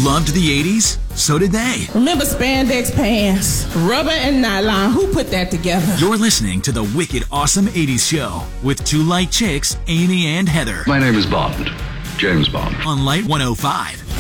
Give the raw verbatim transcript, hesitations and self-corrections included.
loved the eighties? So did they. Remember spandex pants, rubber and nylon? Who put that together? You're listening to the Wicked Awesome eighties Show with two light chicks, Amy and Heather. My name is Bond. James Bond. On Light one oh five.